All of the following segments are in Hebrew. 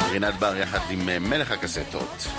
רינת בר יחד עם מלך הקסטות.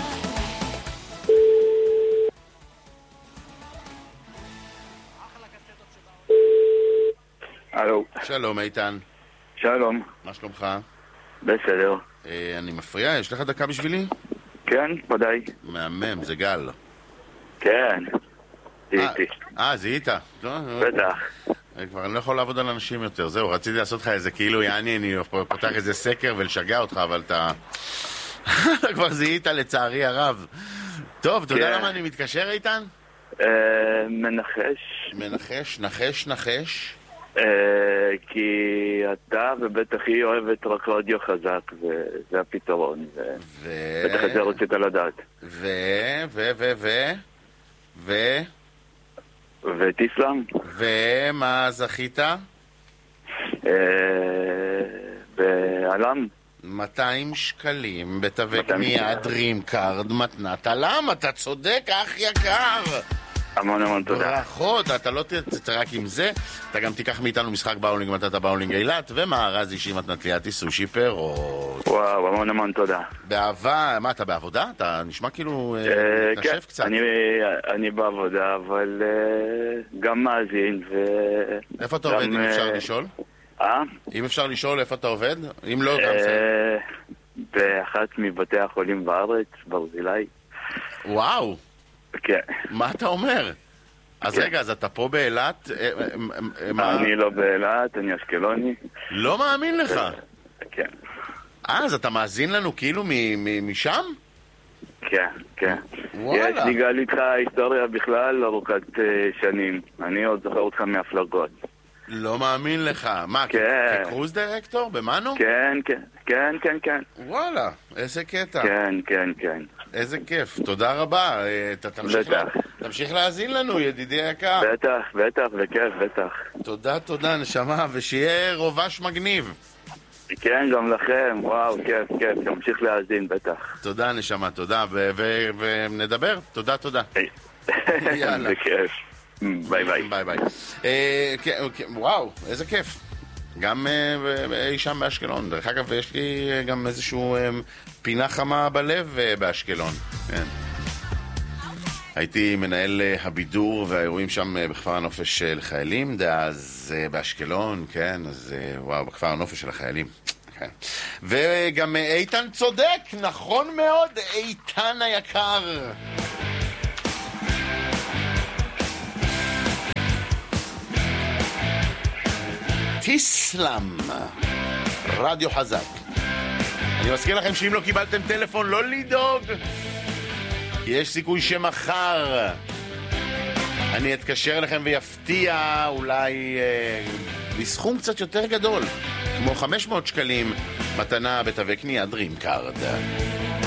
הלו. שלום איתן. שלום. מה שלומך? בסדר. אני מפריע? יש לך דקה בשבילי? כן, ודאי. מהמם, זה גל. כן, זיהיתי. זיהית? בטח. כבר אני לא יכול לעבוד על אנשים יותר, זהו, רציתי לעשות לך איזה כאילו יעני, אני פותח איזה סקר ולשגע אותך, אבל אתה כבר זיהית לצערי הרב. טוב, אתה יודע למה אני מתקשר איתן? נחש. כי אתה ובטח היא אוהבת רק רדיו חזק, וזה הפתרון, בטח את זה רצית לדעת. וטיסלאם? ומה זכית? בעלם 200 שקלים בתווי קנייה דרים קארד מתנת עלם. אתה צודק, אח יקר. המון תודה. ברכות, אתה לא תצא רק עם זה, אתה גם תיקח מאיתנו משחק באולינג מתת באולינג אילת, ומארז אישי מתנתליאתי סושי פירות. וואו, המון תודה. באהבה, מה, אתה בעבודה? אתה נשמע כאילו נשף קצת. אני בעבודה, אבל גם מאזין איפה אתה עובד, אם אפשר לשאול? אם אפשר לשאול איפה אתה עובד? אם לא, גם זה. באחת מבתי החולים בארץ, ברזילי. וואו. כן. מה אתה אומר? אז רגע, אז אתה פה באילת? אני לא באילת, אני אשקלוני. לא מאמין לך. כן. אז אתה מאזין לנו כאילו משם? כן. יש לי גל איתך היסטוריה בכלל ארוכת שנים. אני עוד זוכר אותך מהפלגות. לא מאמין לך. מה, כקרוז דירקטור? במנו? כן. וואלה, איזה קטע. כן. איזה כיף, תודה רבה. תמשיך להאזין לנו, ידידי היקר. בטח, בכיף, בטח. תודה, נשמה, ושיהיה רובש מגניב. כן, גם לכם, וואו, כיף, תמשיך להאזין, בטח. תודה, נשמה, תודה, ונדבר, תודה. יאללה. בכיף. ביי. וואו, איזה כיף. גם אי שם באשקלון. דרך אגב, יש לי גם איזשהו פינה חמה בלב באשקלון. כן. הייתי מנהל הבידור והאירועים שם בכפר הנופש של חיילים, אז באשקלון, כן, אז וואו, בכפר הנופש של החיילים. כן. וגם איתן צודק, נכון מאוד, איתן היקר. טיסלאם, רדיו חזק. אני מזכיר לכם שאם לא קיבלתם טלפון, לא לדאוג, כי יש סיכוי שמחר אני אתקשר לכם ויפתיע אולי בסכום קצת יותר גדול, כמו 500 שקלים מתנה בתווי קנייה דרים קארד.